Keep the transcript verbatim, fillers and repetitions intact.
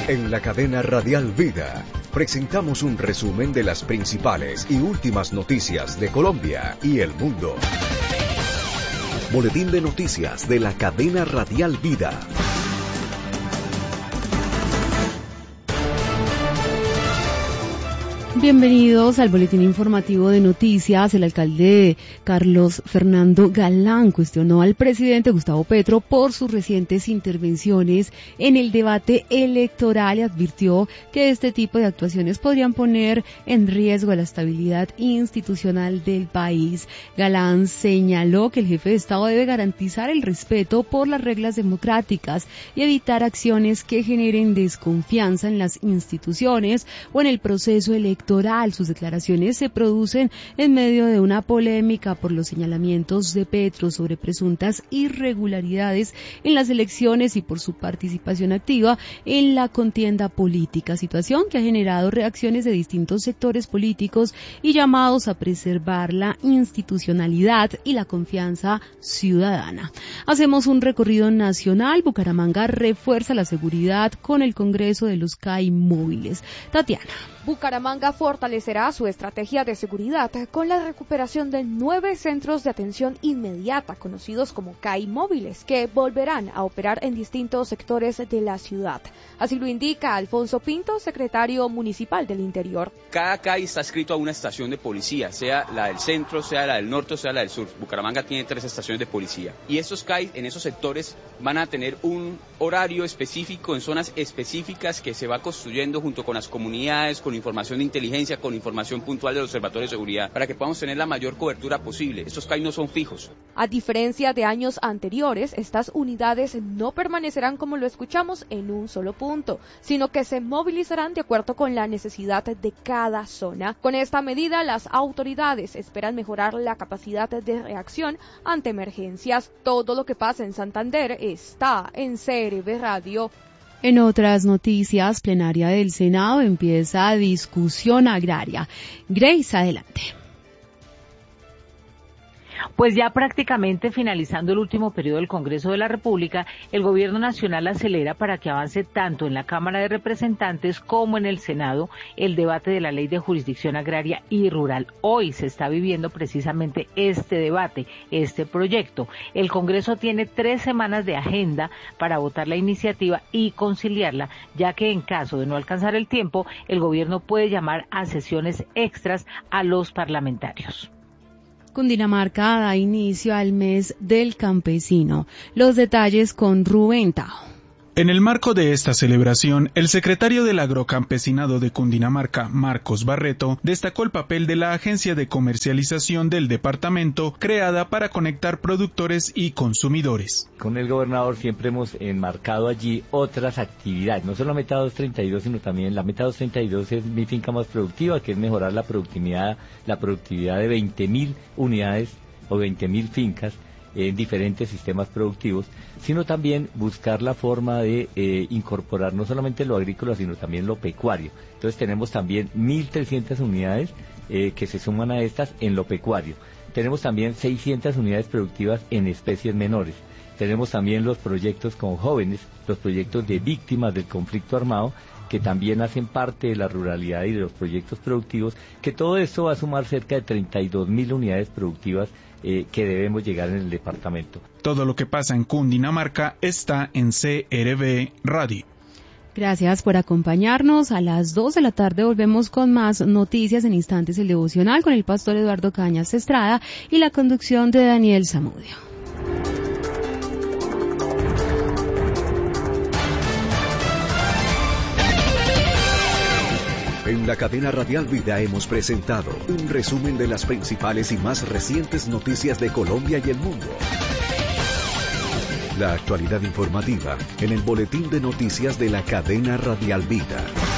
En la cadena Radial Vida, presentamos un resumen de las principales y últimas noticias de Colombia y el mundo. Boletín de noticias de la cadena Radial Vida. Bienvenidos al boletín informativo de noticias. El alcalde Carlos Fernando Galán cuestionó al presidente Gustavo Petro por sus recientes intervenciones en el debate electoral y advirtió que este tipo de actuaciones podrían poner en riesgo la estabilidad institucional del país. Galán señaló que el jefe de Estado debe garantizar el respeto por las reglas democráticas y evitar acciones que generen desconfianza en las instituciones o en el proceso electoral. Sus declaraciones se producen en medio de una polémica por los señalamientos de Petro sobre presuntas irregularidades en las elecciones y por su participación activa en la contienda política, situación que ha generado reacciones de distintos sectores políticos y llamados a preservar la institucionalidad y la confianza ciudadana. Hacemos un recorrido nacional. Bucaramanga refuerza la seguridad con el Congreso de los C A I móviles. Tatiana. Bucaramanga fortalecerá su estrategia de seguridad con la recuperación de nueve centros de atención inmediata, conocidos como C A I móviles, que volverán a operar en distintos sectores de la ciudad. Así lo indica Alfonso Pinto, secretario municipal del Interior. Cada C A I está adscrito a una estación de policía, sea la del centro, sea la del norte, sea la del sur. Bucaramanga tiene tres estaciones de policía. Y estos C A I en esos sectores van a tener un horario específico en zonas específicas que se va construyendo junto con las comunidades, con información de inteligencia, con información puntual del Observatorio de Seguridad, para que podamos tener la mayor cobertura posible. Estos C A I no son fijos. A diferencia de años anteriores, estas unidades no permanecerán, como lo escuchamos, en un solo punto, sino que se movilizarán de acuerdo con la necesidad de cada zona. Con esta medida, las autoridades esperan mejorar la capacidad de reacción ante emergencias. Todo lo que pasa en Santander está en C R V Radio. En otras noticias, plenaria del Senado empieza discusión agraria. Grace, adelante. Pues ya prácticamente finalizando el último periodo del Congreso de la República, el Gobierno Nacional acelera para que avance tanto en la Cámara de Representantes como en el Senado el debate de la Ley de Jurisdicción Agraria y Rural. Hoy se está viviendo precisamente este debate, este proyecto. El Congreso tiene tres semanas de agenda para votar la iniciativa y conciliarla, ya que en caso de no alcanzar el tiempo, el Gobierno puede llamar a sesiones extras a los parlamentarios. Cundinamarca da inicio al mes del campesino. Los detalles con Rubén Tajo. En el marco de esta celebración, el secretario del Agrocampesinado de Cundinamarca, Marcos Barreto, destacó el papel de la Agencia de Comercialización del departamento, creada para conectar productores y consumidores. Con el gobernador siempre hemos enmarcado allí otras actividades, no solo la meta doscientos treinta y dos, sino también la meta doscientos treinta y dos es mi finca más productiva, que es mejorar la productividad, la productividad de veinte mil unidades o veinte mil fincas en diferentes sistemas productivos, sino también buscar la forma de eh, incorporar no solamente lo agrícola, sino también lo pecuario. Entonces tenemos también mil trescientas unidades eh, que se suman a estas en lo pecuario. Tenemos también seiscientas unidades productivas en especies menores. Tenemos también los proyectos con jóvenes, los proyectos de víctimas del conflicto armado, que también hacen parte de la ruralidad y de los proyectos productivos, que todo esto va a sumar cerca de treinta y dos mil unidades productivas eh, que debemos llegar en el departamento. Todo lo que pasa en Cundinamarca está en C R V Radio. Gracias por acompañarnos. A las dos de la tarde volvemos con más noticias. En instantes el devocional con el pastor Eduardo Cañas Estrada y la conducción de Daniel Zamudio. En la cadena Radial Vida hemos presentado un resumen de las principales y más recientes noticias de Colombia y el mundo. La actualidad informativa en el boletín de noticias de la cadena Radial Vida.